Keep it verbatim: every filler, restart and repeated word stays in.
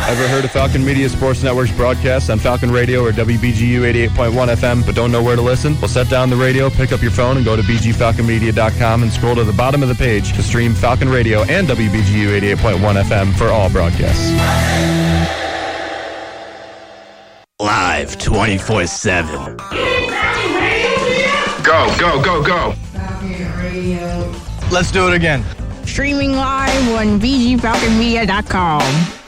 Ever heard of Falcon Media Sports Network's broadcasts on Falcon Radio or W B G U eighty-eight point one F M, but don't know where to listen? Well, set down the radio, pick up your phone, and go to b g falcon media dot com and scroll to the bottom of the page to stream Falcon Radio and W B G U eighty-eight point one F M for all broadcasts. Live twenty-four seven. Go, go, go, go. Let's do it again. Streaming live on b g falcon media dot com.